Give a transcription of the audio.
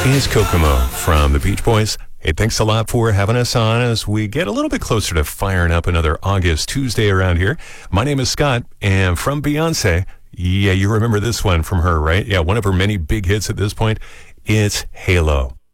It's Kokomo from the Beach Boys. Hey, thanks a lot for having us on as we get a little bit closer to firing up another August Tuesday around here. My name is Scott, and from Beyonce, yeah, you remember this one from her, right? Yeah, one of her many big hits at this point. It's Halo.